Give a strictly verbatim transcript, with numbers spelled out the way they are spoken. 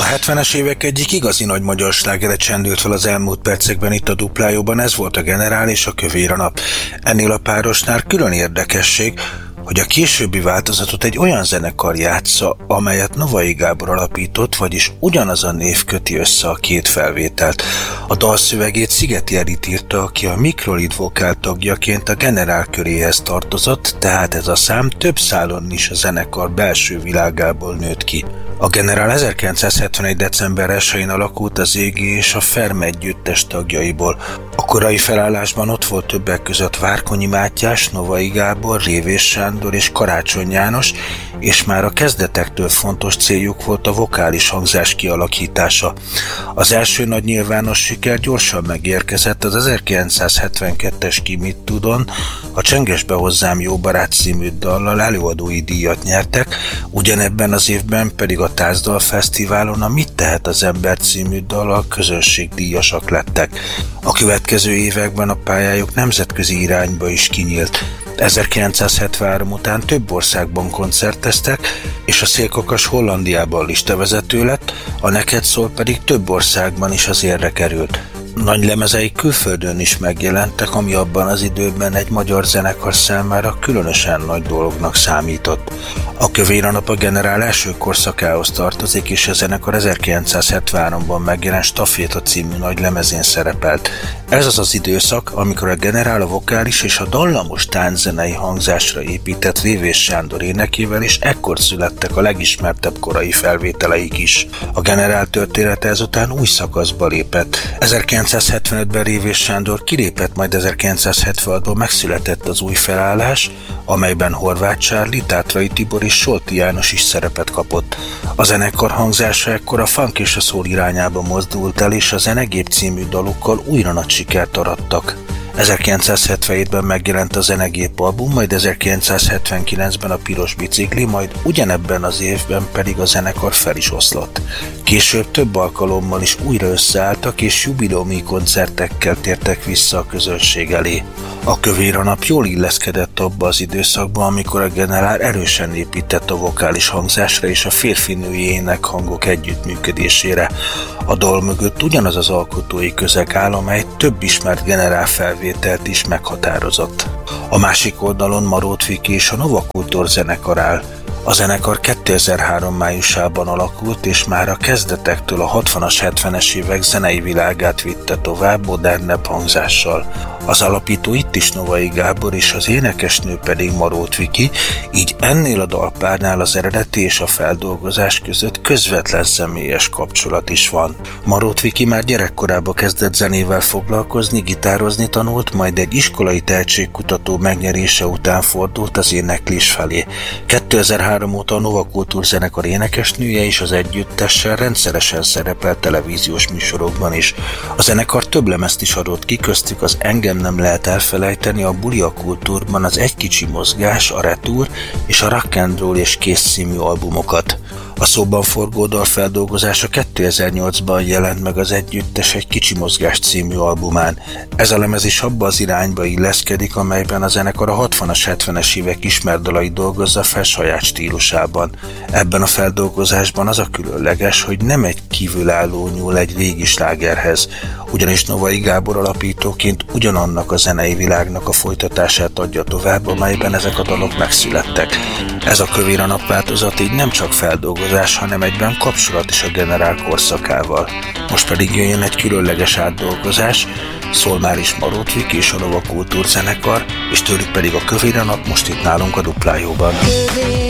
hetvenes évek egyik igazi nagy magyar slágere csendült fel az elmúlt percekben itt a Duplájóban, ez volt a Generál és a Kövér a nap. Ennél a párosnál külön érdekesség, hogy a későbbi változatot egy olyan zenekar játsza, amelyet Novai Gábor alapított, vagyis ugyanaz a név köti össze a két felvételt. A dalszövegét Szigeti Edit írta, aki a Mikrolid vokál tagjaként a Generál köréhez tartozott, tehát ez a szám több szálon is a zenekar belső világából nőtt ki. A Generál ezerkilencszázhetvenegy. december elsején alakult az Égi és a Ferm együttes tagjaiból. A korai felállásban ott volt többek között Várkonyi Mátyás, Novai Gábor, Révés Sándor és Karácsony János, és már a kezdetektől fontos céljuk volt a vokális hangzás kialakítása. Az első nagy nyilvános siker gyorsan megérkezett, az ezerkilencszázhetvenkettes Ki mit tudon, a Csengesbe hozzám jó barát című dallal előadói díjat nyertek, ugyanebben az évben pedig a Tászdal Fesztiválon a Mit tehet az ember című dallal közönségdíjasak lettek. A következő években a pályájuk nemzetközi irányba is kinyílt. ezerkilencszázhetvenhárom után több országban koncerteztek, és a Szélkakas Hollandiában listavezető lett, a Neked szól pedig több országban is az érre került. Nagy lemezei külföldön is megjelentek, ami abban az időben egy magyar zenekar számára különösen nagy dolognak számított. A Kövér a nap a Generál első korszakához tartozik, és a zenekar ezerkilencszázhetvenháromban megjelent Staféta című nagy lemezén szerepelt. Ez az az időszak, amikor a Generál a vokális és a dallamos tánczenei hangzásra épített Révés Sándor énekével, és ekkor születtek a legismertebb korai felvételeik is. A Generál története ezután új szakaszba lépett. ezerkilencszázhetvenötben Révés Sándor kilépett, majd ezerkilencszázhetvenhatban megszületett az új felállás, amelyben Horváth Csárli, Tátrai Tibor és Solti János is szerepet kapott. A zenekar hangzása ekkor a funk és a soul irányába mozdult el, és a Zenegép című dalukkal újra nagy sikert arattak. ezerkilencszázhetvenhétben megjelent a Zenegép album, majd ezerkilencszázhetvenkilencben a Piros bicikli, majd ugyanebben az évben pedig a zenekar fel is oszlott. Később több alkalommal is újra összeálltak, és jubileumi koncertekkel tértek vissza a közönség elé. A Kövér a nap jól illeszkedett abba az időszakba, amikor a Generál erősen épített a vokális hangzásra és a férfi-női énekhangok együttműködésére. A dal mögött ugyanaz az alkotói közeg áll, amely több ismert Generál felvételt is meghatározott. A másik oldalon Marót Viki és a Nova Kultúr zenekar áll. A zenekar kétezer-három májusában alakult, és már a kezdetektől a hatvanas, hetvenes évek zenei világát vitte tovább modernebb hangzással. Az alapító itt is Novai Gábor, és az énekesnő pedig Marót Viki, így ennél a dalpárnál az eredeti és a feldolgozás között közvetlen személyes kapcsolat is van. Marót Viki már gyerekkorában kezdett zenével foglalkozni, gitározni tanult, majd egy iskolai tehetségkutató megnyerése után fordult az éneklés felé. kétezer-három óta a Nova Kultúr zenekar énekesnője és az együttessel rendszeresen szerepel televíziós műsorokban is. A zenekar több lemezt is adott ki, köztük az Engem nem lehet elfelejteni, a Buli a Kultúrban, az Egy kicsi mozgás, a Retour és a Rock and Roll és Kész című albumokat. A szóban forgó dal feldolgozása kétezer-nyolcban jelent meg az együttes Egy kicsi mozgás című albumán. Ez a lemez is abba az irányba illeszkedik, amelyben a zenekar a hatvanas, hetvenes évek ismert dalait dolgozza fel saját stílusában. Ebben a feldolgozásban az a különleges, hogy nem egy kívülálló nyúl egy régi slágerhez, ugyanis Novai Gábor alapítóként ugyanannak a zenei világnak a folytatását adja tovább, amelyben ezek a dalok megszülettek. Ez a Kövér a nap változat így nem csak feldolgozás, hanem egyben kapcsolat is a Generál korszakával. Most pedig jöjjön egy különleges átdolgozás, szól már is Marót Viki és a Nova Kultúr zenekar, és tőlük pedig a Kövér a nap most itt nálunk a Duplájóban.